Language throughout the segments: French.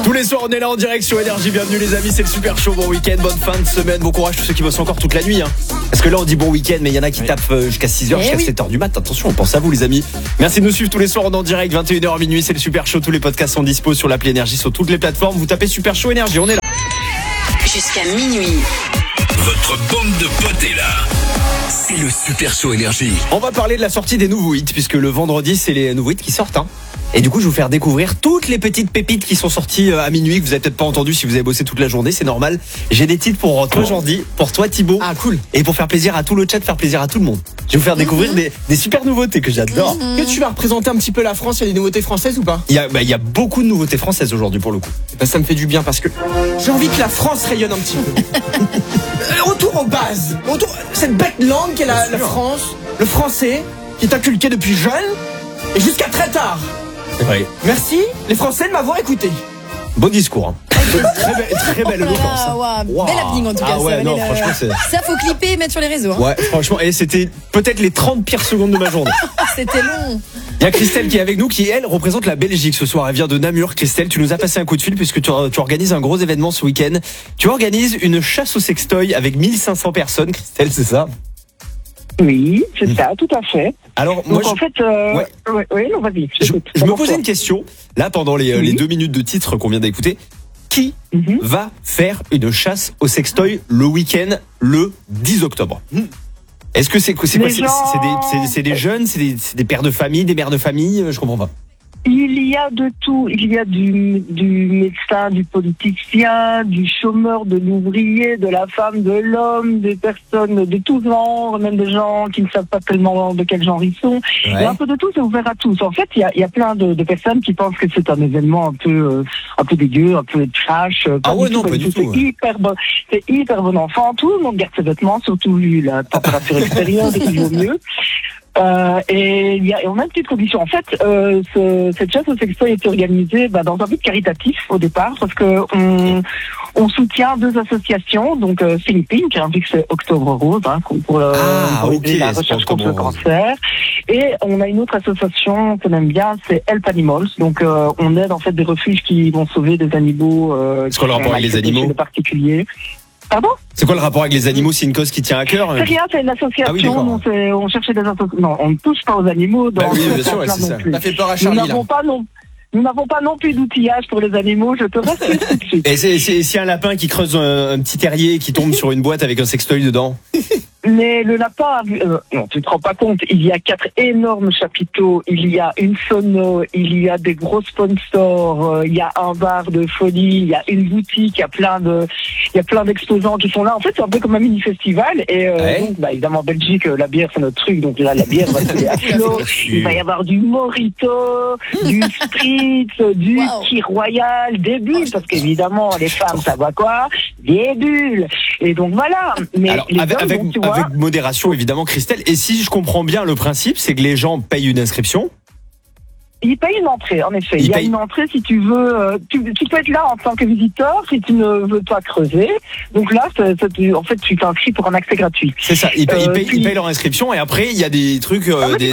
Tous les soirs, on est là en direct sur Énergie. Bienvenue les amis, c'est le super show. Bon week-end, bonne fin de semaine, bon courage tous ceux qui bossent encore toute la nuit. Parce que là, on dit bon week-end, mais il y en a qui tapent jusqu'à 6h, jusqu'à 7h du mat. Attention, on pense à vous les amis. Merci de nous suivre tous les soirs, on est en direct, 21h minuit. C'est le super show. Tous les podcasts sont dispo sur l'appli Énergie, sur toutes les plateformes. Vous tapez super show Énergie, on est là. Jusqu'à minuit. Votre bande de potes est là. C'est le super show Énergie. On va parler de la sortie des nouveaux hits, puisque le vendredi, c'est les nouveaux hits qui sortent. Et du coup, je vais vous faire découvrir toutes les petites pépites qui sont sorties à minuit, que vous avez peut-être pas entendu si vous avez bossé toute la journée, c'est normal. J'ai des titres pour toi Jordi, pour toi Thibaut. Ah cool. Et pour faire plaisir à tout le chat, faire plaisir à tout le monde. Je vais vous faire découvrir des super nouveautés que j'adore. Est-ce que tu vas représenter un petit peu la France? Il y a des nouveautés françaises ou pas? Il y a beaucoup de nouveautés françaises aujourd'hui pour le coup. Ça me fait du bien parce que j'ai envie que la France rayonne un petit peu. Retour aux bases. Cette bête langue qu'est la France, le français, qui est inculqué depuis jeune et jusqu'à très tard. Oui. Merci les Français de m'avoir écouté. Beau discours. Très belle éloquence. Wow. Bel happening en tout cas. Ah ouais, non, franchement, ça faut clipper et mettre sur les réseaux. Ouais, franchement, et c'était peut-être les 30 pires secondes de ma journée. C'était long. Il y a Christelle qui est avec nous, qui elle représente la Belgique ce soir. Elle vient de Namur. Christelle, tu nous as passé un coup de fil puisque tu organises un gros événement ce week-end. Tu organises une chasse au sextoy avec 1500 personnes. Christelle, c'est ça? Oui, c'est ça, tout à fait. Alors, moi, donc, en fait, non, vas-y. Je me posais une question, là, pendant les 2 minutes de titre qu'on vient d'écouter. Qui va faire une chasse au sextoy le week-end, le 10 octobre? Est-ce que c'est quoi? C'est des jeunes, c'est des pères de famille, des mères de famille? Je comprends pas. Il y a de tout. Il y a du médecin, du politicien, du chômeur, de l'ouvrier, de la femme, de l'homme, des personnes de tous genres, même des gens qui ne savent pas tellement de quel genre ils sont. Il y a un peu de tout, c'est ouvert à tous. En fait, il y a plein de personnes qui pensent que c'est un événement un peu dégueu, un peu trash. Ah ouais, non, pas du tout. C'est hyper bon enfant. Tout le monde garde ses vêtements, surtout vu la température extérieure, c'est toujours mieux. Et on a une petite condition. En fait, cette chasse au sextoy est organisée dans un but caritatif au départ, parce que on soutient 2 associations, donc Think Pink, vu que c'est Octobre Rose, pour aider la recherche contre le cancer, et on a une autre association qu'on aime bien, c'est Help Animals. Donc on aide en fait des refuges qui vont sauver des animaux. C'est quoi le rapport avec les animaux? Particuliers. Pardon? C'est quoi le rapport avec les animaux? C'est une cause qui tient à cœur? C'est rien, c'est une association. On cherchait des associations. Non, on ne touche pas aux animaux. Oui, bien sûr, c'est ça. Ça fait peur à Charlie. Nous n'avons pas non plus d'outillage pour les animaux, je te rassure tout de suite. Et s'il y a un lapin qui creuse un petit terrier qui tombe sur une boîte avec un sextoy dedans? Mais le lapin, non, tu te rends pas compte, il y a 4 énormes chapiteaux, il y a une sono, il y a des gros sponsors, il y a un bar de folie, il y a une boutique, il y a plein d'exposants qui sont là. En fait, c'est un peu comme un mini-festival. Et donc, évidemment, en Belgique, la bière, c'est notre truc. Donc là, la bière va se à flot. Il va y avoir du Mojito, du Spritz, du Kir Royal, des bulles, parce qu'évidemment, les femmes, ça voit quoi? Des bulles. Et donc, voilà. Mais alors, avec modération, évidemment, Christelle. Et si je comprends bien le principe, c'est que les gens payent une inscription? Il paye une entrée, en effet. Il y a une entrée si tu veux. Tu peux être là en tant que visiteur si tu ne veux pas creuser. Donc là, en fait, tu t'inscris pour un accès gratuit. C'est ça. Ils payent leur inscription et après, il y a des trucs, des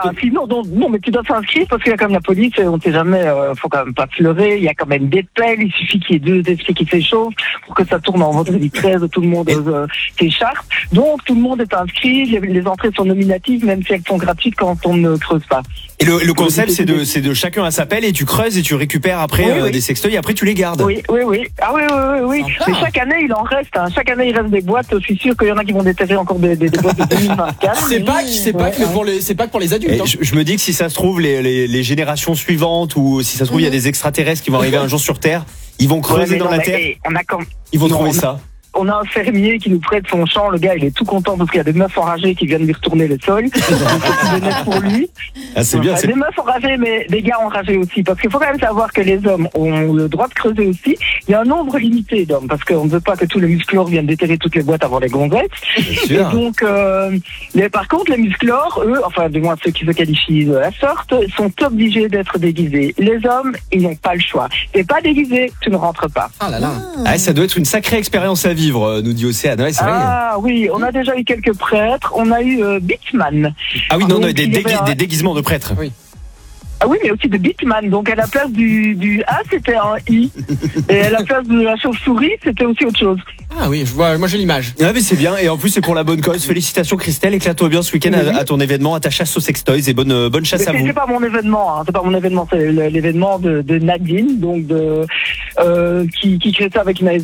non, mais tu dois t'inscrire parce qu'il y a quand même la police. On ne sait jamais. Faut quand même pas pleurer. Il y a quand même des pelles. Il suffit qu'il y ait 2 esprits qui s'échauffent pour que ça tourne en vendredi 13. Tout le monde s'écharpe. Donc tout le monde est inscrit. Les entrées sont nominatives, même si elles sont gratuites quand on ne creuse pas. Et le concept, c'est de chacun à sa pelle et tu creuses et tu récupères après des sextoys et après tu les gardes. Oui. Ah oui. Mais chaque année, il en reste. Chaque année, il reste des boîtes. Je suis sûr qu'il y en a qui vont déterrer encore des boîtes de 2024. C'est pas que pour les adultes. Je me dis que si ça se trouve, les générations suivantes ou si ça se trouve, il y a des extraterrestres qui vont arriver un jour sur Terre, ils vont creuser dans la Terre. Ils vont trouver ça. On a un fermier qui nous prête son champ. Le gars, il est tout content parce qu'il y a des meufs enragées qui viennent lui retourner le sol. C'est des pour lui. Ah, c'est bien. Des meufs enragées, mais des gars enragés aussi. Parce qu'il faut quand même savoir que les hommes ont le droit de creuser aussi. Il y a un nombre limité d'hommes parce qu'on ne veut pas que tous les musclores viennent déterrer toutes les boîtes avant les gonzettes. Et donc, par contre, les musclores, eux, enfin, du moins ceux qui se qualifient de la sorte, sont obligés d'être déguisés. Les hommes, ils n'ont pas le choix. T'es pas déguisé, tu ne rentres pas. Ah là là. Ah, ça doit être une sacrée expérience à vivre, nous dit Océane. Ouais, c'est vrai. Ah oui, on a déjà eu quelques prêtres. On a eu Bitman. Ah oui, non, des déguisements de prêtres. Oui. Ah oui, mais aussi de Bitman. Donc à la place du A, c'était un I. Et à la place de la chauve-souris, c'était aussi autre chose. Ah oui, moi j'ai l'image. Ah mais c'est bien, et en plus c'est pour la bonne cause. Félicitations Christelle, éclate-toi bien ce week-end à ton événement, à ta chasse aux sextoys, et bonne chasse à vous. C'est pas mon événement, c'est pas mon événement, c'est l'événement de Nadine, donc qui crée ça avec une